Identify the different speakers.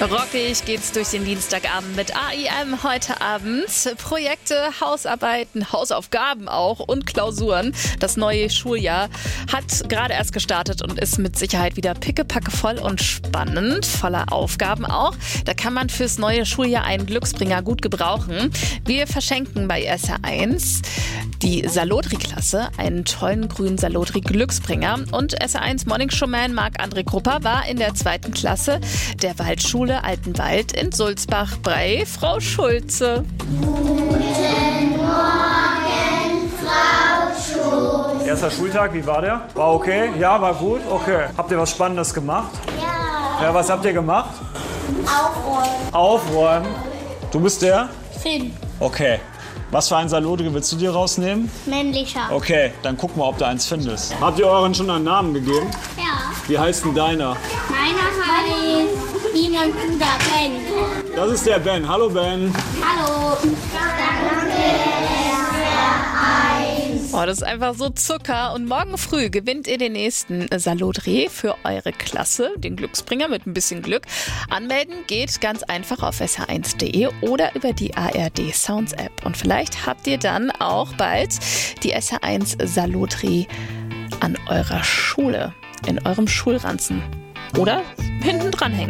Speaker 1: Rockig geht's durch den Dienstagabend mit AIM heute Abend. Projekte, Hausarbeiten, Hausaufgaben auch und Klausuren. Das neue Schuljahr hat gerade erst gestartet und ist mit Sicherheit wieder pickepacke voll und spannend, voller Aufgaben auch. Da kann man fürs neue Schuljahr einen Glücksbringer gut gebrauchen. Wir verschenken bei SR1 die Salotri-Klasse, einen tollen grünen Salotri-Glücksbringer. Und SR1 Morning Showman Marc-André Krupper war in der 2. Klasse der Waldschule Altenwald in Sulzbach bei Frau Schulze.
Speaker 2: Guten Morgen, Frau Schulze.
Speaker 3: Erster Schultag, wie war der? War okay? Ja, war gut? Okay. Habt ihr was Spannendes gemacht?
Speaker 2: Ja.
Speaker 3: Ja, was habt ihr gemacht?
Speaker 2: Aufräumen.
Speaker 3: Aufräumen. Du bist der?
Speaker 2: Finn.
Speaker 3: Okay. Was für ein Salotri willst du dir rausnehmen?
Speaker 2: Männlicher.
Speaker 3: Okay, dann guck mal, ob du eins findest. Habt ihr euren schon einen Namen gegeben?
Speaker 2: Ja.
Speaker 3: Wie heißt denn deiner?
Speaker 2: Meiner heißt wie mein Bruder Ben.
Speaker 3: Das ist der Ben. Hallo Ben.
Speaker 2: Hallo.
Speaker 1: Oh, das ist einfach so Zucker. Und morgen früh gewinnt ihr den nächsten Salotri für eure Klasse, den Glücksbringer mit ein bisschen Glück. Anmelden geht ganz einfach auf sr1.de oder über die ARD Sounds App. Und vielleicht habt ihr dann auch bald die SR1 Salotri an eurer Schule, in eurem Schulranzen oder hinten dran hängen.